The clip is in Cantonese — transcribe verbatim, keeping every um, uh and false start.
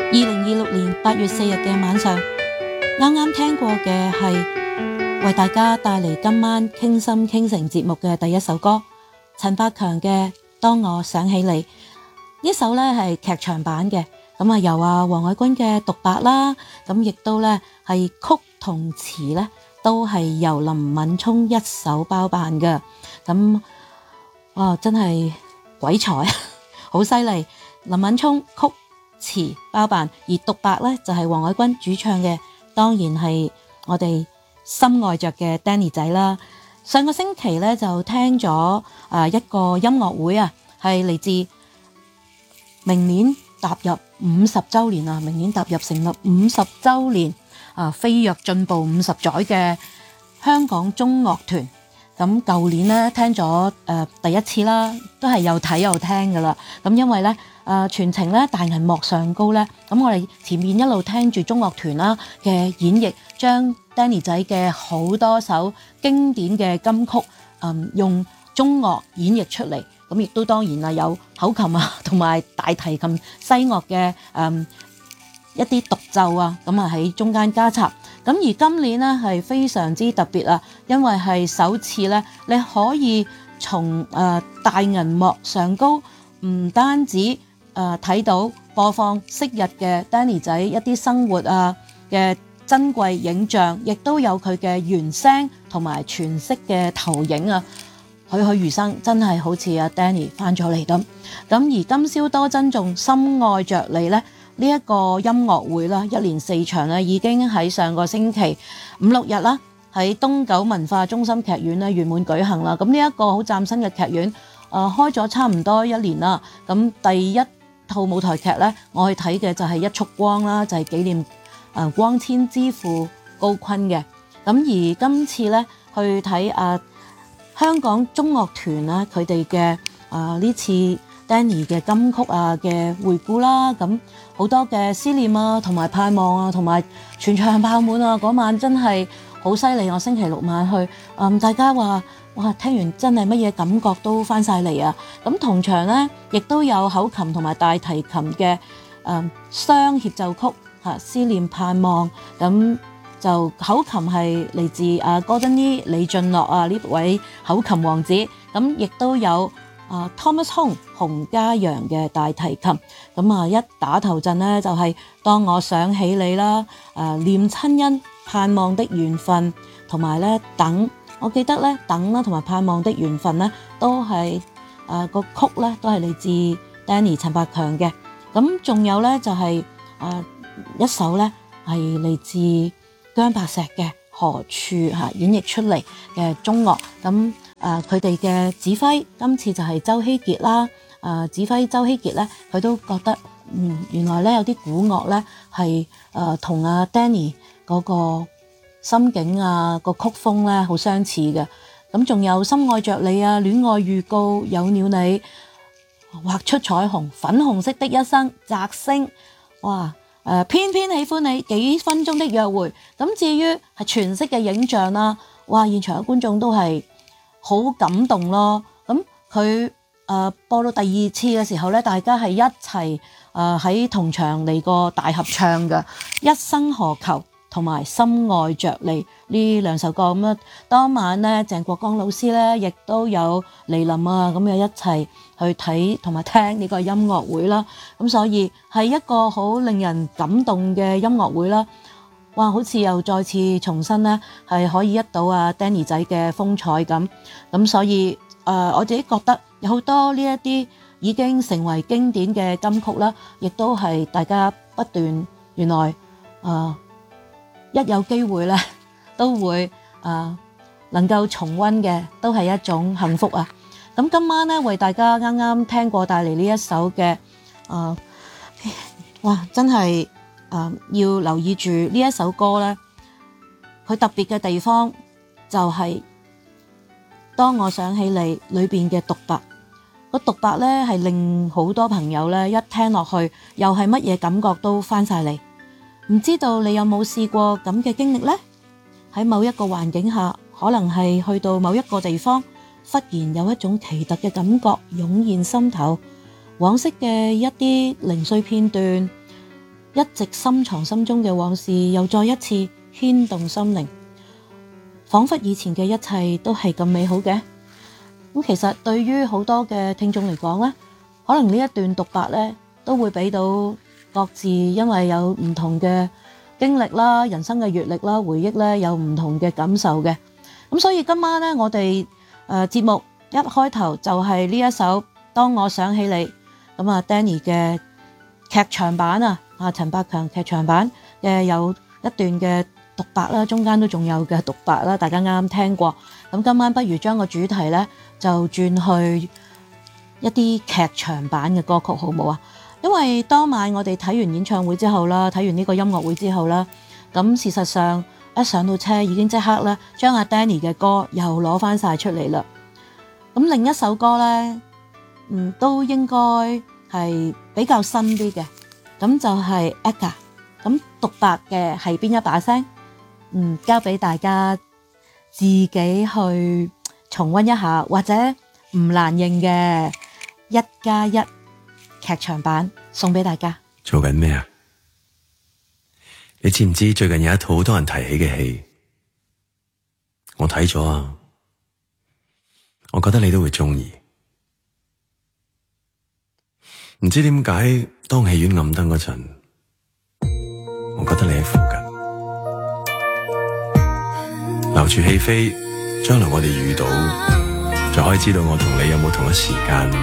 二零二六年八月四日嘅晚上，啱啱聽過嘅係為大家帶嚟今晚傾心傾城節目嘅第一首歌，陳百強嘅《當我想起你》。呢首呢係劇場版嘅，咁啊由啊黃偉君嘅獨白啦，咁亦都呢係曲同詞呢都係由林敏聰一手包辦嘅，咁哇真係鬼才，好犀利！林敏聰曲詞包辦，而獨白呢就係黃偉君主唱嘅，當然係我哋心愛着嘅 Danny 仔啦。上個星期呢就聽咗啊一個音樂會啊，係嚟自明年踏入五十週年啊，明年踏入成立五十週年啊，飛躍進步五十載嘅香港中樂團。咁舊年咧聽咗誒、呃、第一次啦，都係又睇又聽噶啦。咁因為咧誒、呃、全程咧大銀幕上高咧，咁我哋前面一路聽住中樂團啦嘅演繹，將 Danny 仔嘅好多首經典嘅金曲，嗯用中樂演繹出嚟。咁亦都當然啊有口琴啊同埋大提琴西樂嘅誒一啲獨奏啊，咁啊喺中間加插。咁而今年呢係非常之特別啊，因為係首次咧你可以從誒、呃、大銀幕上高唔單止誒睇、呃、到播放昔日嘅 Danny 仔一啲生活啊嘅珍貴影像，亦都有佢嘅原聲同埋全息嘅投影啊，栩栩如生，真係好似阿 Danny 翻咗嚟咁。咁而今宵多珍重，深愛着你咧。呢一個音樂會啦，一連四場咧，已經喺上個星期五六日啦，喺東九文化中心劇院咧圓滿舉行啦。咁呢一個好嶄新嘅劇院，誒、呃、開咗差唔多一年啦。咁第一套舞台劇咧，我去睇嘅就係一束光啦，就係、是、紀念誒光纖之父高坤嘅。咁而今次咧去睇啊香港中樂團啦，佢哋嘅啊呢次 Danny 嘅金曲啊嘅回顧啦，咁。好多嘅思念啊，同埋盼望啊，同埋全場爆滿啊！嗰晚真係好犀利，我星期六晚去，嗯，大家話哇，聽完真係乜嘢感覺都翻晒嚟啊！咁同場呢，亦都有口琴同埋大提琴嘅誒雙協奏曲嚇，思念盼望。咁就口琴係嚟自啊 Gordon Lee 李俊樂啊呢位口琴王子，咁亦都有。啊、uh, ，Thomas Hong 洪家陽嘅大提琴，咁啊一打頭陣呢，就係、是、當我想起你啦，誒、呃、念親恩盼望的緣分，同埋咧等，我記得咧等啦，同埋盼望的緣分咧都係誒個曲咧都係嚟自 Danny 陳百強嘅，咁仲有咧就係、是、誒、呃、一首咧係嚟自姜白石嘅何處嚇演繹出嚟嘅中樂咁。誒佢哋嘅指揮今次就係周希傑啦，誒、呃、指揮周希傑咧，佢都覺得嗯原來咧有啲古樂咧係誒同阿 Danny 嗰個心境啊個曲風咧好相似嘅，咁仲有深愛着你啊，戀愛預告有了你，畫出彩虹粉紅色的一生摘星，哇誒、呃、偏偏喜歡你幾分鐘的約會，咁至於係全息嘅影像啦，哇現場嘅觀眾都係。好感動咯！咁佢誒播到第二次嘅時候咧，大家係一齊誒喺同場嚟個大合唱嘅《一生何求》同埋《深愛着你》呢兩首歌咁啊。當晚咧，鄭國江老師咧亦都有嚟臨啊，咁又一齊去睇同埋聽呢個音樂會啦。咁所以係一個好令人感動嘅音樂會啦。哇！好似又再次重新咧，係可以一睹啊 Danny 仔嘅風采咁。咁所以誒、呃，我自己覺得有好多呢一啲已經成為經典嘅金曲啦，亦都係大家不斷原來誒、呃、一有機會咧都會誒、呃、能夠重溫嘅，都係一種幸福啊！咁今晚咧為大家啱啱聽過帶嚟呢一首嘅誒、呃，哇！真係〜誒、呃、要留意住呢一首歌咧，佢特別嘅地方就係、是、當我想起你裏邊嘅獨白，個獨白咧係令好多朋友咧一聽落去，又係乜嘢感覺都翻晒嚟。唔知道你有冇試過咁嘅經歷呢？喺某一個環境下，可能係去到某一個地方，忽然有一種奇特嘅感覺湧現心頭，往昔嘅一啲零碎片段。 一直深藏心中嘅往事又再一次牽動心靈，仿佛以前嘅一切都係咁美好嘅。咁其實對於好多嘅聽眾嚟講咧，可能呢一段獨白咧都會俾到各自因為有唔同嘅經歷啦、人生嘅閱歷啦、回憶咧有唔同嘅感受嘅。咁所以今晚咧，我哋誒節目一開頭就係呢一首《當我想起你》，咁啊 Danny 嘅劇場版啊，啊陳百強劇場版嘅有一段嘅獨白啦，中間都仲有嘅獨白啦，大家啱啱聽過。咁今晚不如將個主題咧就轉去一啲劇場版嘅歌曲好冇啊？因為當晚我哋睇完演唱會之後啦，睇完呢個音樂會之後啦，咁事實上一上到車已經即刻咧將阿 Danny 嘅歌又攞翻晒出嚟啦。咁另一首歌咧，嗯都應該係比較新啲嘅，咁就係 Aga。咁獨白嘅係邊一把聲？嗯，交俾大家自己去重溫一下，或者唔難認嘅一加一劇場版送俾大家。 做緊咩啊？你知唔知最近有一套好多人提起嘅戲，我睇咗啊，我覺得你都會鍾意。唔知點解當戲院暗燈嗰陣，我覺得你喺附近，留住戲飛，將來我哋遇到就可以知道我同你有冇同一時間。